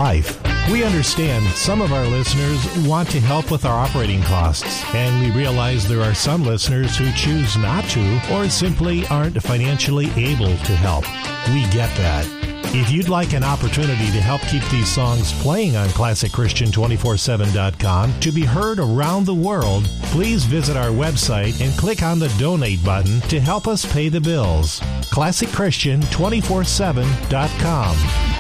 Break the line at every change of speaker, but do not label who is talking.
life. We understand some of our listeners want to help with our operating costs, and we realize there are some listeners who choose not to or simply aren't financially able to help. We get that. If you'd like an opportunity to help keep these songs playing on ClassicChristian247.com to be heard around the world, please visit our website and click on the donate button to help us pay the bills. ClassicChristian247.com.